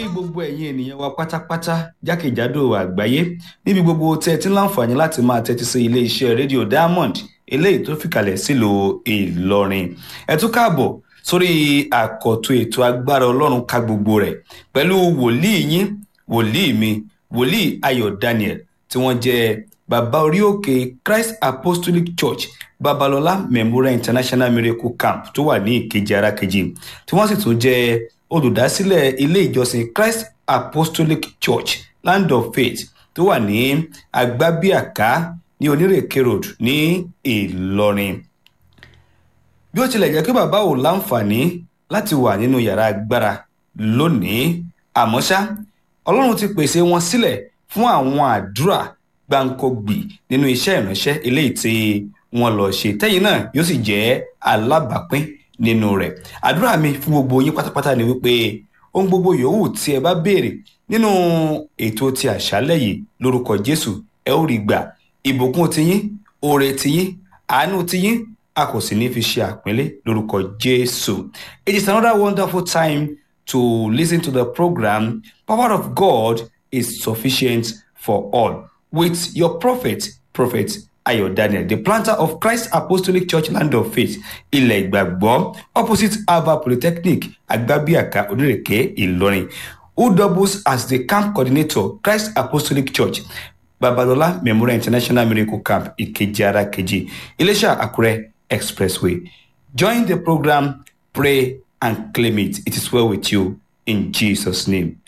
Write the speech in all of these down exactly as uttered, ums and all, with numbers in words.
gbogbo ẹ̀yin ènìyàn wa pátápátá jákèjádò àgbáyé níbi gbogbo tẹ́ ti láǹfààní láti máa tẹ́tí sí ilé iṣẹ́ rédíò Diamond eléyìí tó fìkàlẹ̀ sílùú Ìlọrin. Ẹ tún káàbọ̀ sórí àkọ́tún ètò agbára Ọlọ́run ká gbogbo rẹ̀ pẹ̀lú wòlíì yín wòlíì mi wòlíì Ayọ̀ Daniel tí wọ́n jẹ́ bàbá orí òkè Christ Apostolic Church Babalọlá Memorial International Miracle Camp tó wà ní Ìkejì Arákejì tí wọ́n sì tún jẹ́ olùdásílẹ̀ ilé ìjọsìn Christ Apostolic Church Land of Faith tó wà ní Agbábíàká ní Onírèké Road ní Ìlọrin. Bí ó tilẹ̀ jẹ́ pé bàbá ò láǹfààní láti wà nínú yàrá agbára lónìí, àmọ́ ṣá Ọlọ́run ti pèsè wọn sílẹ̀ fún àwọn àdúrà gbáǹkọ́gbì nínú iṣẹ́ ìránṣẹ́ eléyìí tí wọ́n lọ ṣe tẹ́yìn náà yóò sì jẹ́ alábàápín nínú rẹ̀. Àdúrà mi fún gbogbo yín pátápátá ni wípé ohun gbogbo yòówù tí ẹ bá béèrè nínú ètò ti àṣálẹ́ yìí lórúkọ Jésù ẹ ó rí gbà. Ìbùkún tiyín, oore tiyín, àánú tiyín a kò sì ní fi ṣe àpínlé lórúkọ Jésù. It is another wonderful time to listen to the program Power of God is Sufficient for All with your prophet, Prophet Ayọ̀ Daniel, the planter of Christ Apostolic Church Land of Faith, Ilẹ̀ Ìgbàgbọ́, opposite Ava Polytechnic, Agbábíàká, Onírèké, Ìlọrin, who doubles as the camp coordinator, Christ Apostolic Church, Babalọlá Memorial International Miracle Camp, Ìkejì Arákejì, Iléṣà Àkúrẹ́ Expressway. Join the program, pray and claim it. It is well with you in Jesus' name.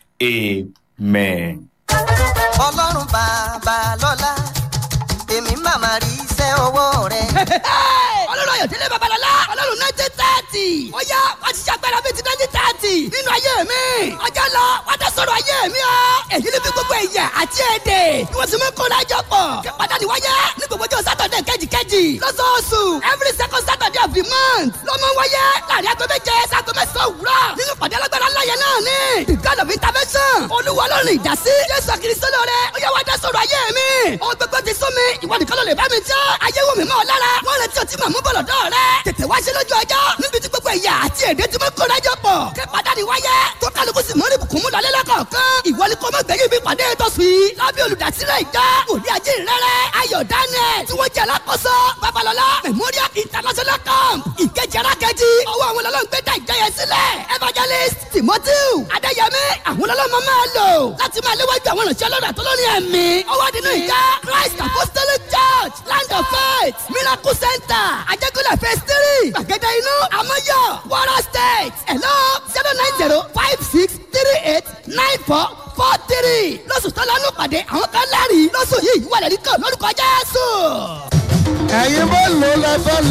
Amen. Ọlọ́run Babalọlá, èmi màmá rí iṣẹ́ ọwọ́ rẹ̀. Ọlọ́run Ayọ̀délé Babalọlá, Ọlọ́run nineteen thirty. Ó yá, wá ti ṣàgbára bíi ti nineteen thirty nínú ayé mi. Ọjọ́ lọ, wá dá sọ̀rọ̀ ayé mi o. Èyí ni bí gbogbo ẹ̀yà àti èdè. Bí wọ́n ti mú kó lájọ pọ̀. Kí pàdánù wáyé ní gbogbo ọjọ́ Sátọ̀dẹ̀ kẹ́jìkẹ́jì. Lọ́sọ̀ọ̀sù, every second Saturday of the month. Ló mú wáyé láàrin aago méje sago mẹ́sàn-án òwúrọ̀. Nínú pàdé alágbára láyé náà ni. The God of intervention. Olúwa Ọlọ́run ìdásí. Jésù Kristi lóore. Ó yá, wá dá sọ̀rọ̀ ayé mi. Ohun gbogbo ti sún mi. Ìwọ nìkan ló lè bá mi jẹ́. Ayé wò mí mọ́ ọ lára. Wọ́n retí ọtí màmú bọ̀lọ̀ dọ́ rẹ̀. Tètè wá ṣe lójú ọjọ́. Níbi tí gbogbo ẹ̀yà àti èdè tí mo kó lájọ pọ̀. Kí pàdánù wáyé. Tó kálukú sì mọ́rí bùkún mú lọlé lọ́kọ̀ọ̀kan. Ìwọ ni kò mọ̀ gbẹ̀yìn bí pàdé tó sùn yìí. Lábẹ́ olùdásílẹ̀ ìjọ. Òní ajé ìrẹ́rẹ́. Ayọ̀ Daniel. Tí wọ́n jẹ́ alákòóso. Babalọlá Memorial International Camp. Ìkejì Arákejì. Ọwọ́ àwọn ọlọ́run gbé dá ìjọ yẹn sílẹ̀. Evangelist Timothy Adéyẹmí. Àwọn ọlọ́run máa lò. Láti máa léwájú àwọn ìrìnsẹ̀ ọlọ́run àtọ́lọ́rin ẹ̀mí. Ọwọ́ nínú ìjọ Christ Apostolic Church Land of Faith Miracle Center Ajégúnlẹ̀ phase three gbàgede inú Amọ́yọ̀ Kwara State. Hello zero nine zero five six three eight nine four four three. Lọ́sùn tó lọ́nù pàdé àwọn kan lẹ́rìí. Lọ́sùn yìí wà lẹ́rìí kan lórúkọ Jésù. ẹ̀yin bó lò lọ́fẹ́